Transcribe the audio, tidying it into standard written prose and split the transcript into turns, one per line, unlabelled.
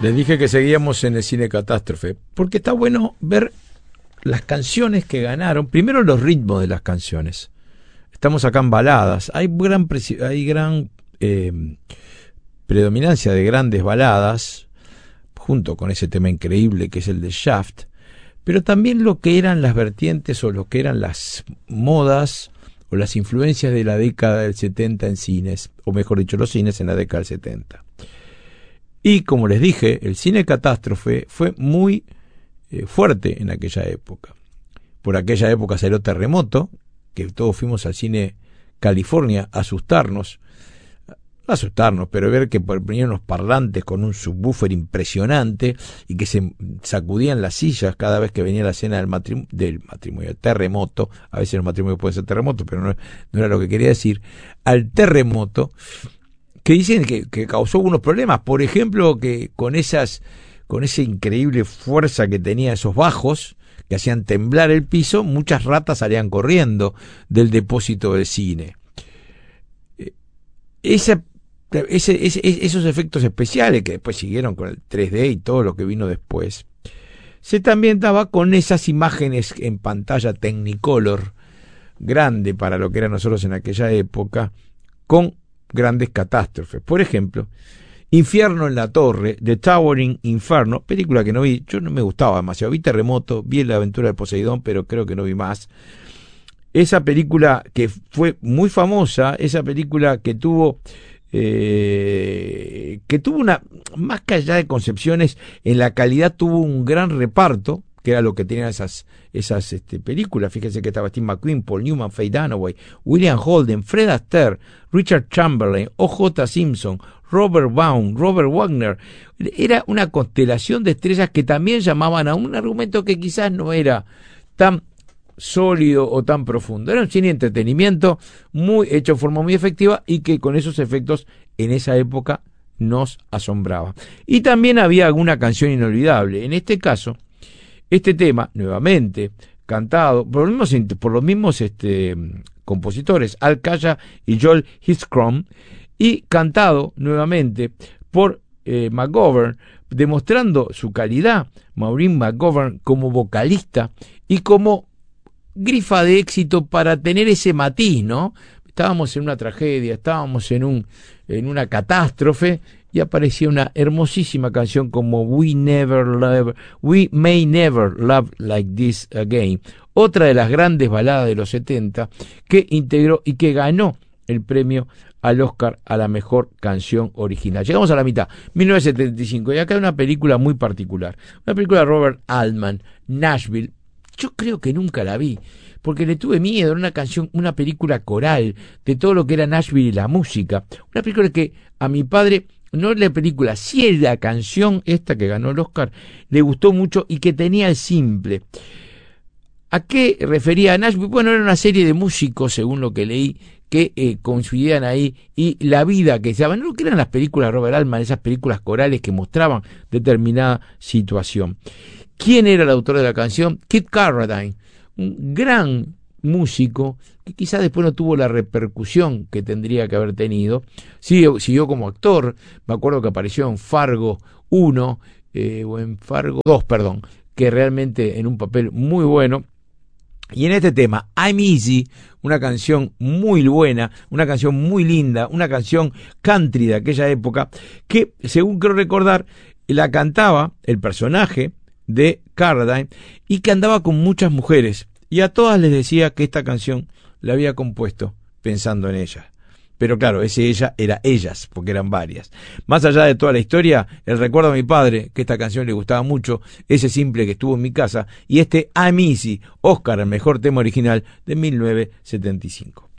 Les dije que seguíamos en el cine catástrofe, porque está bueno ver las canciones que ganaron. Primero, los ritmos de las canciones. Estamos acá en baladas. Hay gran predominancia de grandes baladas, junto con ese tema increíble que es el de Shaft, pero también lo que eran las vertientes o lo que eran las modas o las influencias de la década del 70 en cines, o mejor dicho, los cines en la década del 70. Y como les dije, el cine catástrofe fue muy fuerte en aquella época. Por aquella época salió Terremoto, que todos fuimos al cine California a asustarnos, pero ver que venían unos parlantes con un subwoofer impresionante y que se sacudían las sillas cada vez que venía la escena del matrimonio, terremoto. A veces el matrimonio puede ser terremoto, pero no era lo que quería decir. Al terremoto, que dicen que causó algunos problemas, por ejemplo, que con esa increíble fuerza que tenía esos bajos, que hacían temblar el piso, muchas ratas salían corriendo del depósito del cine. Esos efectos especiales, que después siguieron con el 3D y todo lo que vino después, se también daba con esas imágenes en pantalla Technicolor, grande para lo que eran nosotros en aquella época, con grandes catástrofes. Por ejemplo, Infierno en la Torre, The Towering Inferno, película que no vi, yo no me gustaba demasiado, vi Terremoto, vi La Aventura de Poseidón, pero creo que no vi más. Esa película que fue muy famosa, esa película que tuvo una, más que allá de concepciones, en la calidad tuvo un gran reparto, que era lo que tenían esas películas. Fíjense que estaba Steve McQueen, Paul Newman, Faye Dunaway, William Holden, Fred Astaire, Richard Chamberlain, O.J. Simpson, Robert Baum, Robert Wagner. Era una constelación de estrellas que también llamaban a un argumento que quizás no era tan sólido o tan profundo. Era un cine de entretenimiento muy hecho de forma muy efectiva y que con esos efectos en esa época nos asombraba. Y también había alguna canción inolvidable. En este caso, este tema, nuevamente, cantado por los mismos compositores, Al Kaya y Joel Hiscrom, y cantado nuevamente por McGovern, demostrando su calidad, Maureen McGovern, como vocalista y como grifa de éxito para tener ese matiz, ¿no? Estábamos en una tragedia, estábamos en una catástrofe, y aparecía una hermosísima canción como We May Never Love Like This Again, otra de las grandes baladas de los 70 que integró y que ganó el premio al Oscar a la mejor canción original. Llegamos a la mitad, 1975, y acá hay una película muy particular, una película de Robert Altman, Nashville. Yo creo que nunca la vi, porque le tuve miedo. Era una película coral de todo lo que era Nashville y la música. Una película que a mi padre, no es la película, sí es la canción esta que ganó el Oscar, le gustó mucho y que tenía el simple. ¿A qué refería a Nashville? Bueno, era una serie de músicos, según lo que leí, que coincidían ahí, y la vida que se daban, no que eran las películas de Robert Altman, esas películas corales que mostraban determinada situación. ¿Quién era el autor de la canción? Kid Carradine, un gran músico que quizás después no tuvo la repercusión que tendría que haber tenido. Siguió como actor. Me acuerdo que apareció en Fargo 1 o en Fargo 2, perdón, que realmente en un papel muy bueno. Y en este tema, I'm Easy, una canción muy buena, una canción muy linda, una canción country de aquella época, que según creo recordar, la cantaba el personaje de Carradine y que andaba con muchas mujeres, y a todas les decía que esta canción la había compuesto pensando en ellas. Pero claro, ese ella era ellas, porque eran varias. Más allá de toda la historia, el recuerdo a mi padre, que esta canción le gustaba mucho, ese simple que estuvo en mi casa, y I'm Easy, Oscar, el mejor tema original de 1975.